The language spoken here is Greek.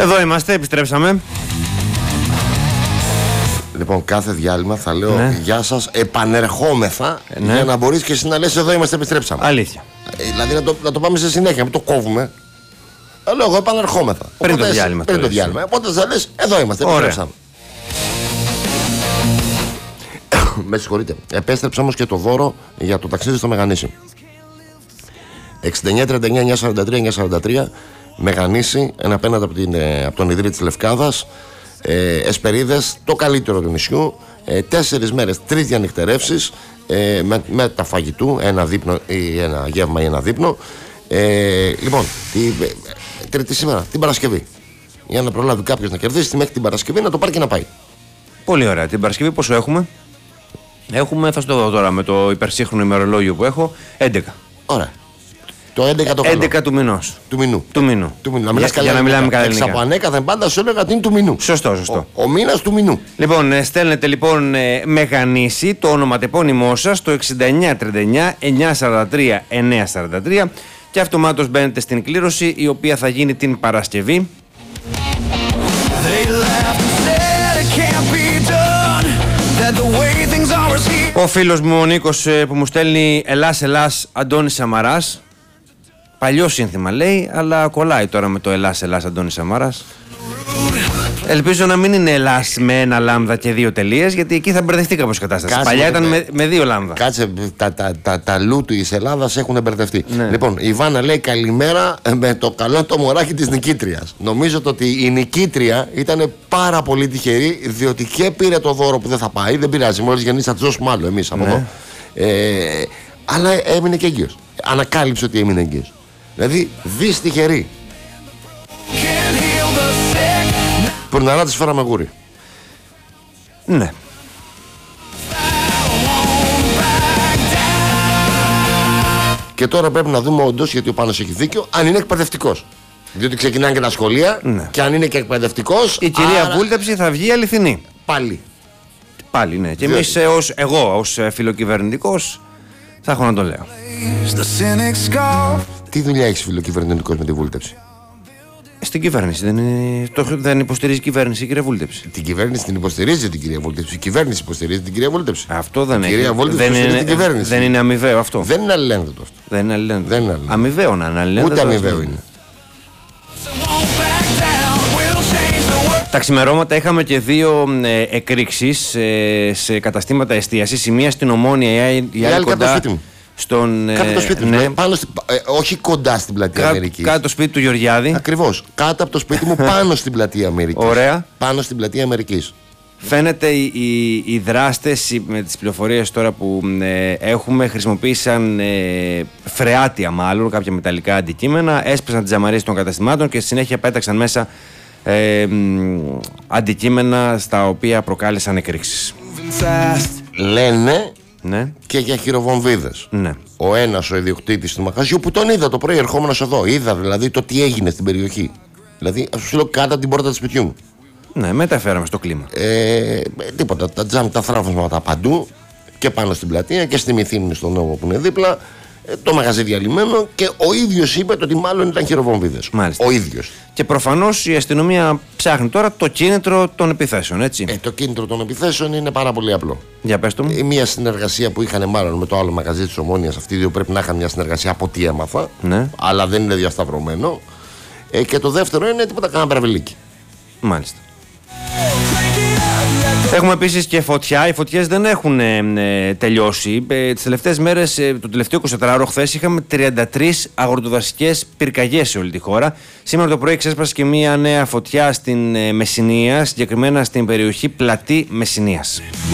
Εδώ είμαστε, επιστρέψαμε. Λοιπόν, κάθε διάλειμμα θα λέω γεια σας, επανερχόμεθα, για να μπορείς και εσύ να λες εδώ είμαστε, επιστρέψαμε. Αλήθεια. Δηλαδή να το πάμε σε συνέχεια, μην το κόβουμε. Λέω εγώ επανερχόμεθα. Πριν το διάλειμμα. Πριν το διάλειμμα. Οπότε θα λες εδώ είμαστε, επιστρέψαμε. Με συγχωρείτε. Επέστρεψα όμως και το δώρο για το ταξίδι στο Μεγανήσι. 69-39-943-943 Μεγανήσι, ένα απέναντι από τον Ιδρύτη της Λευκάδας. Εσπερίδες, το καλύτερο του νησιού. 4 μέρες, 3 διανυκτερεύσεις, με τα φαγητού, ένα δείπνο ή ένα γεύμα ή ένα δείπνο. Λοιπόν, Τρίτη σήμερα, την Παρασκευή. Για να προλάβει κάποιος να κερδίσει μέχρι την Παρασκευή, να το πάρει και να πάει. Πολύ ωραία. Την Παρασκευή πόσο έχουμε? Έχουμε, θα σου το δω τώρα με το υπερσύγχρονο ημερολόγιο που έχω, 11. Ωραία. Το 11 το 11 του μηνός. Του μηνού. Για να μιλάμε καλά ελληνικά. Από ανέκαθεν πάντα σου έλεγα ότι είναι του μηνού. Σωστό. Ο μήνας του μηνού. Λοιπόν, στέλνετε λοιπόν Μεγανήσι, το ονοματεπώνυμό σας, στο 6939-943-943 και αυτομάτως μπαίνετε στην κλήρωση, η οποία θα γίνει την Παρασκευή. Ο φίλος μου ο Νίκος που μου στέλνει Ελλάς Αντώνης Σαμαράς. Παλιό σύνθημα λέει, αλλά κολλάει τώρα με το Ελλάς Αντώνης Σαμαράς. Ελπίζω να μην είναι Ελλάς με ένα λάμδα και 2 τελείες, γιατί εκεί θα μπερδευτεί κάπως η κατάσταση. Παλιά ήταν με 2 λάμδα. Κάτσε, τα λου της Ελλάδας έχουν μπερδευτεί. Ναι. Λοιπόν, η Βάνα λέει καλημέρα με το καλό το μωράκι της νικήτριας. Νομίζω ότι η νικήτρια ήταν πάρα πολύ τυχερή, διότι και πήρε το δώρο που δεν θα πάει. Δεν πειράζει, μόλις γεννήσει θα της δώσουμε άλλο εμείς από εδώ. Αλλά έμεινε και έγκυος. Ανακάλυψε ότι έμεινε έγκυος. Δηλαδή, δυστυχερή. Πορναρά της φέραμε γούρι. Ναι. Και τώρα πρέπει να δούμε όντως, γιατί ο Πάνος έχει δίκιο, αν είναι εκπαιδευτικός. Διότι ξεκινάνε και τα σχολεία, και αν είναι και εκπαιδευτικός, η κυρία Βούλτεψη θα βγει αληθινή. Πάλι, ναι. Και εμείς, εγώ ως φιλοκυβερνητικός, θα έχω να το λέω. Τι δουλειά έχεις φιλοκυβερνητικός με τη Βούλτεψη? Στην κυβέρνηση. Δεν υποστηρίζει η κυβέρνηση, κύριε Βούλτεψη. Την κυβέρνηση την υποστηρίζει την κυρία Βούλτεψη. Η κυβέρνηση υποστηρίζει την κυρία Βούλτεψη. Αυτό δεν είναι. Κυρία Βούλτεψη υποστηρίζει την κυβέρνηση. Δεν είναι αμοιβαίο αυτό. Δεν είναι αλληλένδετο αυτό. Δεν είναι αλληλένδετο. Αμοιβαίο να είναι αλληλένδετο. Ούτε αμοιβαίο είναι. Τα ξημερώματα είχαμε και 2 εκρήξεις σε καταστήματα εστίασης. Η μία στην Ομόνια, η άλλη κοντά κάτω το σπίτι μου, όχι κοντά στην πλατεία Αμερικής. Κάτω το σπίτι του Γεωργιάδη. Ακριβώς. Κάτω από το σπίτι μου, πάνω στην πλατεία Αμερικής. Ωραία. Πάνω στην πλατεία Αμερικής. Φαίνεται οι δράστες, με τις πληροφορίες τώρα που έχουμε, χρησιμοποίησαν φρεάτια μάλλον, κάποια μεταλλικά αντικείμενα, έσπασαν τις ζαμαρίες των καταστημάτων και στη συνέχεια πέταξαν μέσα αντικείμενα στα οποία προκάλεσαν εκρήξεις. Λένε και για χειροβομβίδες. Ο ένας ο ιδιοκτήτης του μαγαζιού που τον είδα το πρωί ερχόμενος εδώ, είδα δηλαδή το τι έγινε στην περιοχή. Δηλαδή, ας σου λέω κάτω από την πόρτα του σπιτιού μου. Ναι, μεταφέραμε στο κλίμα. Τίποτα, τα τζάμ, τα θράψματα παντού και πάνω στην πλατεία και στη Μυθύμνη στον νόμο που είναι δίπλα. Το μαγαζί διαλυμένο και ο ίδιος είπε ότι μάλλον ήταν χειροβομβίδες. Μάλιστα. Ο ίδιος. Και προφανώς η αστυνομία ψάχνει τώρα το κίνητρο των επιθέσεων, έτσι. Το κίνητρο των επιθέσεων είναι πάρα πολύ απλό. Για πες το μου. Μια συνεργασία που είχαν μάλλον με το άλλο μαγαζί της Ομόνοιας, αυτοί οι δύο πρέπει να είχαν μια συνεργασία από ό,τι έμαθα. Ναι. Αλλά δεν είναι διασταυρωμένο. Και το δεύτερο είναι τίποτα κανένα μπραβιλίκι. Μάλιστα. Έχουμε επίσης και φωτιά. Οι φωτιές δεν έχουν τελειώσει. Τις τελευταίες μέρες, το τελευταίο 24ωρο, χθες είχαμε 33 αγροτοδασικές πυρκαγιές σε όλη τη χώρα. Σήμερα το πρωί ξέσπασε και μια νέα φωτιά στην Μεσσηνία, συγκεκριμένα στην περιοχή Πλατή Μεσσηνίας.